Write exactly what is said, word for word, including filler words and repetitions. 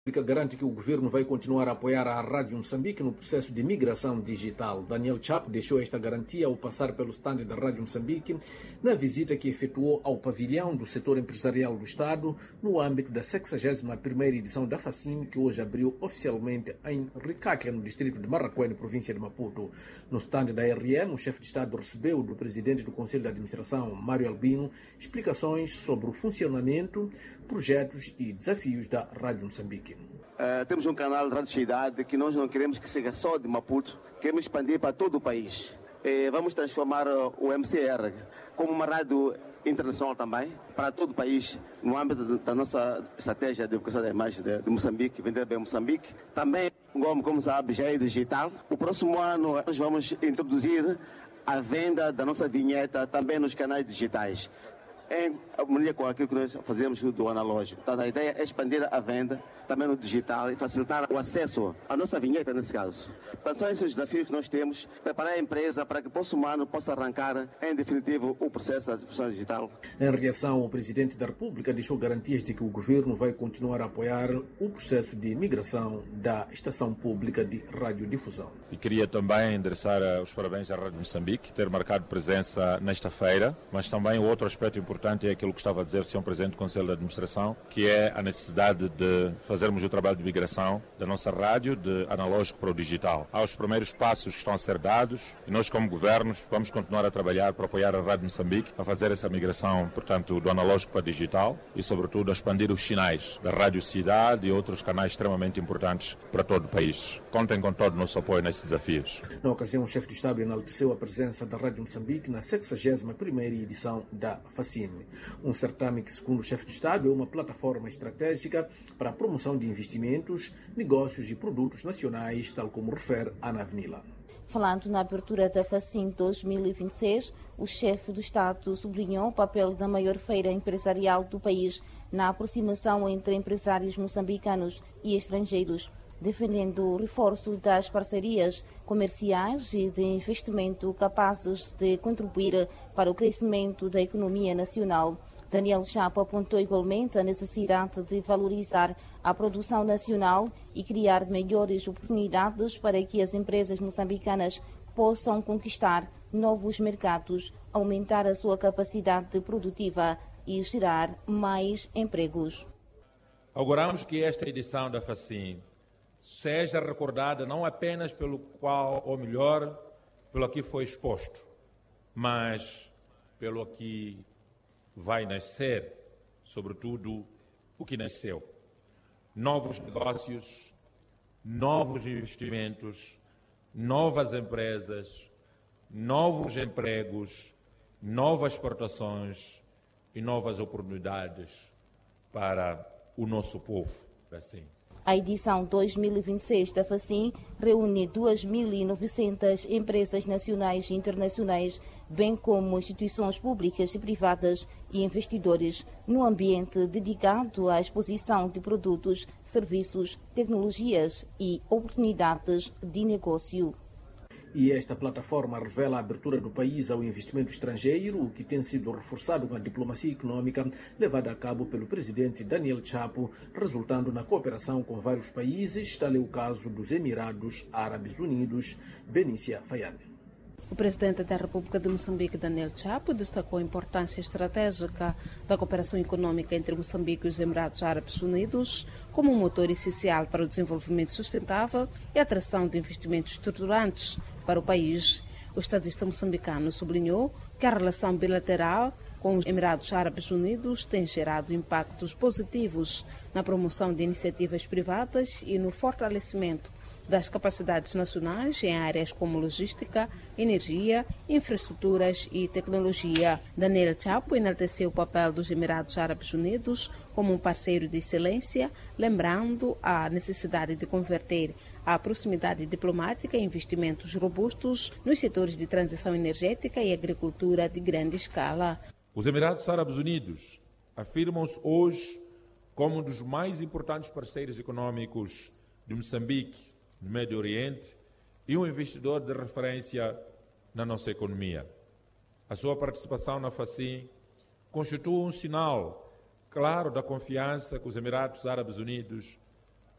garante que o governo vai continuar a apoiar a Rádio Moçambique no processo de migração digital. Daniel Chapo deixou esta garantia ao passar pelo stand da Rádio Moçambique na visita que efetuou ao pavilhão do setor empresarial do Estado no âmbito da sexagésima primeira edição da FACIM, que hoje abriu oficialmente em Ricaque, no distrito de Marraquém, província de Maputo. No stand da R M, o chefe de Estado recebeu do presidente do Conselho de Administração, Mário Albino, explicações sobre o funcionamento, projetos e desafios da Rádio Moçambique. Uh, temos um canal de radiocidade que nós não queremos que seja só de Maputo, queremos expandir para todo o país. E vamos transformar o M C R como uma rádio internacional também, para todo o país, no âmbito da nossa estratégia de educação da imagem de, de Moçambique, vender bem Moçambique. Também, como, como sabe, já é digital. O próximo ano nós vamos introduzir a venda da nossa vinheta também nos canais digitais, em harmonia com aquilo que nós fazemos do analógico. Então, a ideia é expandir a venda também no digital e facilitar o acesso à nossa vinheta, nesse caso. Então, são esses desafios que nós temos, preparar a empresa para que o próximo ano possa arrancar, em definitivo, o processo da distribuição digital. Em reação, o Presidente da República deixou garantias de que o governo vai continuar a apoiar o processo de migração da estação pública de radiodifusão. E queria também endereçar os parabéns à Rádio Moçambique, ter marcado presença nesta feira, mas também o outro aspecto importante é aquilo que estava a dizer o senhor Presidente do Conselho de Administração, que é a necessidade de fazermos o trabalho de migração da nossa rádio de analógico para o digital. Há os primeiros passos que estão a ser dados e nós, como governos, vamos continuar a trabalhar para apoiar a Rádio Moçambique a fazer essa migração, portanto, do analógico para o digital e, sobretudo, a expandir os sinais da Rádio Cidade e outros canais extremamente importantes para todo o país. Contem com todo o nosso apoio nesses desafios. Na ocasião, o chefe de Estado enalteceu a presença da Rádio Moçambique na sexagésima primeira edição da FACIM. Um certame que, segundo o chefe de Estado, é uma plataforma estratégica para a promoção de investimentos, negócios e produtos nacionais, tal como refere Ana Avenila. Falando na abertura da FACIM dois mil e vinte e seis, o chefe do Estado sublinhou o papel da maior feira empresarial do país na aproximação entre empresários moçambicanos e estrangeiros, defendendo o reforço das parcerias comerciais e de investimento capazes de contribuir para o crescimento da economia nacional. Daniel Chapo apontou igualmente a necessidade de valorizar a produção nacional e criar melhores oportunidades para que as empresas moçambicanas possam conquistar novos mercados, aumentar a sua capacidade produtiva e gerar mais empregos. Auguramos que esta edição da FACIM seja recordada não apenas pelo qual, ou melhor, pelo que foi exposto, mas pelo que vai nascer, sobretudo o que nasceu. Novos negócios, novos investimentos, novas empresas, novos empregos, novas exportações e novas oportunidades para o nosso povo. Assim. A edição dois mil e vinte e seis da FACIM reúne duas mil e novecentas empresas nacionais e internacionais, bem como instituições públicas e privadas e investidores, no ambiente dedicado à exposição de produtos, serviços, tecnologias e oportunidades de negócio. E esta plataforma revela a abertura do país ao investimento estrangeiro, o que tem sido reforçado com a diplomacia econômica levada a cabo pelo presidente Daniel Chapo, resultando na cooperação com vários países, tal é o caso dos Emirados Árabes Unidos. Benícia Fayane. O presidente da República de Moçambique, Daniel Chapo, destacou a importância estratégica da cooperação econômica entre Moçambique e os Emirados Árabes Unidos como um motor essencial para o desenvolvimento sustentável e a atração de investimentos estruturantes para o país. O estadista moçambicano sublinhou que a relação bilateral com os Emirados Árabes Unidos tem gerado impactos positivos na promoção de iniciativas privadas e no fortalecimento das capacidades nacionais em áreas como logística, energia, infraestruturas e tecnologia. Daniel Chapo enalteceu o papel dos Emirados Árabes Unidos como um parceiro de excelência, lembrando a necessidade de converter a proximidade diplomática em investimentos robustos nos setores de transição energética e agricultura de grande escala. Os Emirados Árabes Unidos afirmam-se hoje como um dos mais importantes parceiros econômicos de Moçambique, no Médio Oriente, e um investidor de referência na nossa economia. A sua participação na FACIM constitui um sinal claro da confiança que os Emirados Árabes Unidos